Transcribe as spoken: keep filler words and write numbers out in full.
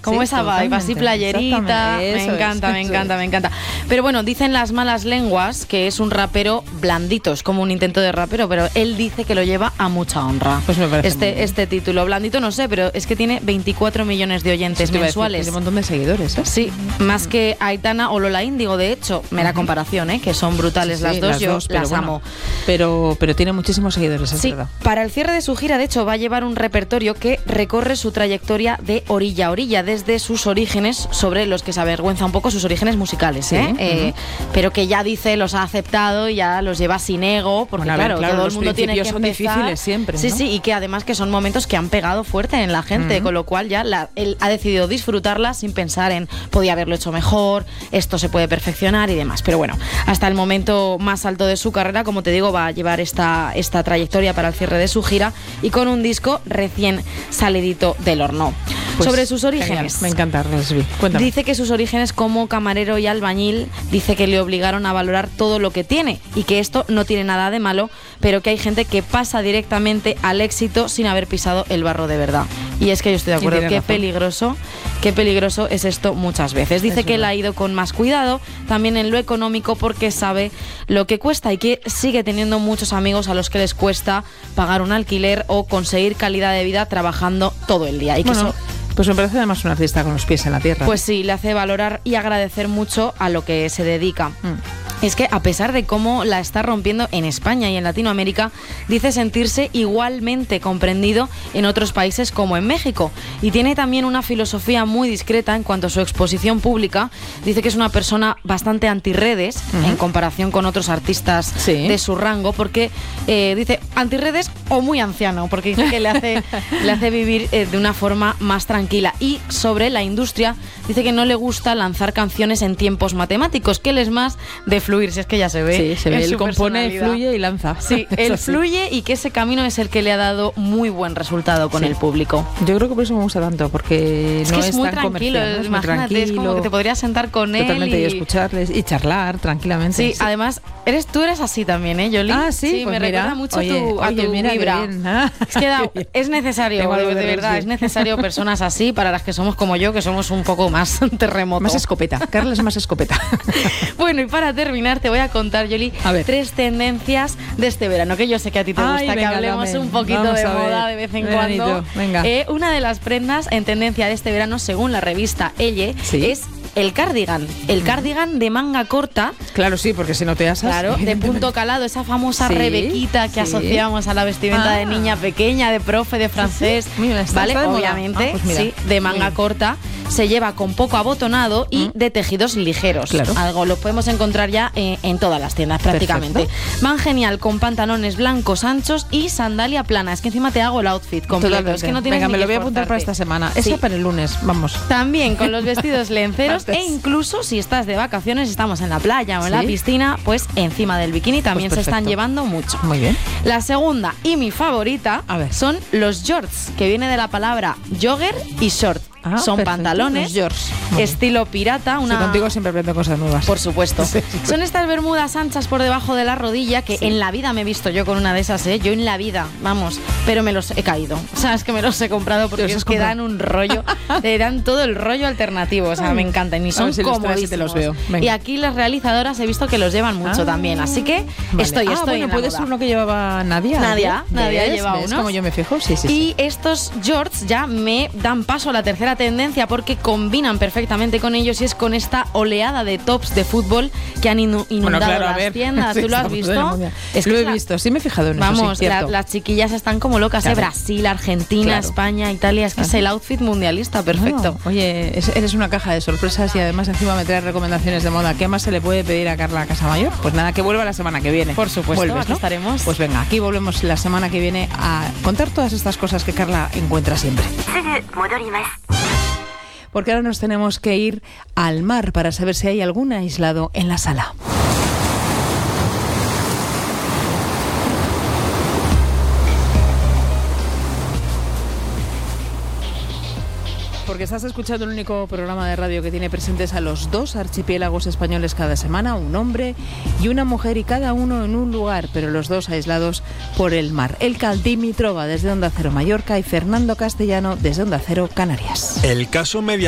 como sí, esa vibe, así playerita. Me eso encanta, es, me eso encanta, es. me encanta. Pero bueno, dicen las malas lenguas que es un rapero blandito, es como un intento de rapero, pero él dice que lo lleva a mucha honra. Pues me parece muy este, bien. este título. Blandito no sé, pero es que tiene veinticuatro millones de oyentes Eso te iba a decir, mensuales. tiene un montón de seguidores, ¿eh? Sí, más que Aitana o Lola Índigo, de hecho, mera comparación, ¿eh? Que son brutales Sí, las sí, dos, las yo dos, pero las bueno, amo. Pero, pero tiene muchísimos seguidores, es Sí, verdad. para el cierre de su gira, de hecho, va a llevar un repertorio que recorre su trayectoria de orilla a orilla, desde sus orígenes, sobre los que se avergüenza un poco sus orígenes musicales, ¿eh? Sí, Eh, uh-huh. pero que ya dice, los ha aceptado y ya los lleva sin ego, porque Bueno, a ver, claro, claro, todo el los mundo tiene que principios son empezar. difíciles siempre, Sí, ¿no? sí, y que además que son momentos que han pegado fuerte en la gente, Uh-huh. con lo cual ya la, él ha decidido disfrutarla sin pensar en podía haberlo hecho mejor, esto se puede perfeccionar y demás. Pero bueno, hasta el momento más alto de su carrera, como te digo, va a llevar esta, esta trayectoria para el cierre de su gira y con un disco recién salidito del horno. Pues, sobre sus orígenes. Genial. Me encanta, Resby. Cuéntame. Dice que sus orígenes como camarero y albañil, dice que le obligaron a valorar todo lo que tiene y que esto no tiene nada de malo, pero que hay gente que pasa directamente al éxito sin haber pisado el barro de verdad. Y es que yo estoy de acuerdo, qué razón. peligroso, qué peligroso es esto muchas veces. Dice Es que él verdad. ha ido con más cuidado, también en lo económico, porque sabe lo que cuesta y que sigue teniendo muchos amigos a los que les cuesta pagar un alquiler o conseguir calidad de vida trabajando todo el día. Y que Bueno, eso, pues me parece además un artista con los pies en la tierra. pues sí, le hace valorar y agradecer mucho a lo que se dedica. Mm. Es que a pesar de cómo la está rompiendo en España y en Latinoamérica, dice sentirse igualmente comprendido en otros países como en México. Y tiene también una filosofía muy discreta en cuanto a su exposición pública. Dice que es una persona bastante antirredes Uh-huh. en comparación con otros artistas Sí. de su rango, porque eh, dice antirredes o muy anciano, porque dice que le hace, le hace vivir eh, de una forma más tranquila. Y sobre la industria, dice que no le gusta lanzar canciones en tiempos matemáticos, que él es más de fluir, si es que ya se ve. Sí, se ve. en Él su compone, personalidad. fluye y lanza. Sí, Es él así. fluye y que ese camino es el que le ha dado muy buen resultado con Sí. el público. Yo creo que por eso me gusta tanto, porque Es no que es, es muy tan tranquilo, comercial, ¿no? Es muy imagínate, es como tranquilo, que te podrías sentar con él totalmente y y... escucharles y charlar tranquilamente. Sí, además, eres tú eres así también, ¿eh, Yoli? Ah, sí, pues me mira. recuerda mucho Oye, tu, a oye, tu mira qué vibra. bien, ah. Es que da- Qué bien. es necesario, Tengo algo de, de de verdad, Resby. es necesario personas así para las que somos como yo, que somos un poco más terremoto. Más escopeta. Carla es más escopeta. Bueno, y para terminar te voy a contar, Yoli, A ver. tres tendencias de este verano, que yo sé que a ti te Ay, gusta, venga, que hablemos dame. un poquito Vamos de a ver. moda de vez en Veranito, cuando. venga. Eh, una de las prendas en tendencia de este verano, según la revista Elle, Sí. es el cardigan. El cardigan de manga corta, Claro, sí, porque si no te asas. claro, de evidentemente. punto calado, esa famosa Sí, rebequita que sí. asociamos a la vestimenta Ah. de niña pequeña, de profe, de francés, Mira, está- ¿vale? está de moda. Obviamente, Ah, pues mira. sí, de Muy manga bien. corta, se lleva con poco abotonado y Mm. de tejidos ligeros. Claro. Algo lo podemos encontrar ya en, en todas las tiendas prácticamente. Van genial con pantalones blancos anchos y sandalia plana. Es que encima te hago el outfit completo. Totalmente. Es que no tienes Venga, ni me lo que voy a apuntar para esta esforzarte. semana. Esa Sí. para el lunes, vamos. También con los vestidos lenceros Martes. e incluso si estás de vacaciones, estamos en la playa o en la Sí. piscina, pues encima del bikini también Pues se están perfecto. llevando mucho. Muy bien. La segunda y mi favorita A ver. son los jorts, que viene de la palabra jogger y short. Ah, Son perfecto. pantalones, Los jorts. Muy bien. estilo pirata, una... Sí, contigo siempre aprendo cosas nuevas. Por supuesto. Sí, sí. Son estas bermudas anchas por debajo de la rodilla que Sí. en la vida me he visto yo con una de esas, ¿eh? Yo en la vida, vamos, pero me los he caído. O sea, es que me los he comprado porque ¿Te los es has que comprado? dan un rollo, te dan todo el rollo alternativo, o sea, Ay. me encantan y A son ver si los traes y comodísimos. te los veo. Venga. Y aquí las realizadoras he visto que los llevan mucho Ah, también, así que vale. estoy, ah, estoy bueno, en la puede moda. ser uno que llevaba Nadia. Nadia, ¿no? Nadia ¿Ves? lleva ¿Ves unos. cómo yo me fijo? Sí, sí, sí. Y estos jorts ya me dan paso a la tercera tendencia porque combinan perfectamente con ellos y es con esta oleada de tops de fútbol que han inu- inundado Bueno, claro, a las ver. tiendas. Sí, ¿Tú lo has estamos en el visto? mundial. Es Lo que he la- visto, sí me he fijado en eso, Vamos, sí, la- cierto. las chiquillas están como locas, ¿eh? Claro. Brasil, Argentina, Claro. España, Italia, es que es el outfit mundialista perfecto. Bueno, oye, es- eres una caja de sorpresas y además encima me traes recomendaciones de moda. ¿Qué más se le puede pedir a Carla Casamayor? Pues nada, que vuelva la semana que viene. Por supuesto, ¿Vuelves, aquí no? estaremos. Pues venga, aquí volvemos la semana que viene a contar todas estas cosas que Carla encuentra siempre. Porque ahora nos tenemos que ir al mar para saber si hay algún aislado en la sala. Porque estás escuchando el único programa de radio que tiene presentes a los dos archipiélagos españoles cada semana, un hombre y una mujer, y cada uno en un lugar, pero los dos aislados por el mar. Elka Dimitrova desde Onda Cero Mallorca y Fernando Castellano desde Onda Cero Canarias. El caso media